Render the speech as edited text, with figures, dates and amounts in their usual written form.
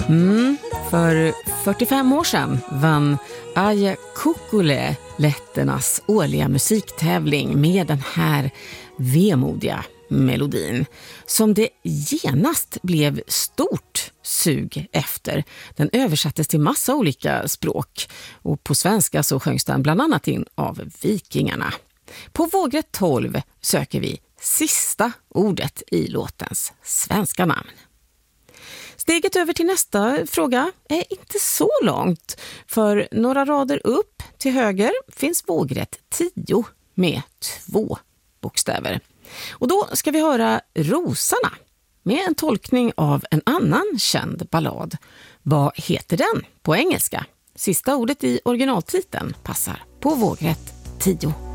För 45 år sedan vann Aja Kukule letternas årliga musiktävling med den här vemodiga melodin som det genast blev stort sug efter. Den översattes till massa olika språk och på svenska så sjöngs den bland annat in av Vikingarna. På vågrätt 12 söker vi sista ordet i låtens svenska namn. Steget över till nästa fråga är inte så långt, för några rader upp till höger finns vågrätt 10 med 2 bokstäver. Och då ska vi höra Rosarna med en tolkning av en annan känd ballad. Vad heter den på engelska? Sista ordet i originaltiteln passar på vågrätt 10.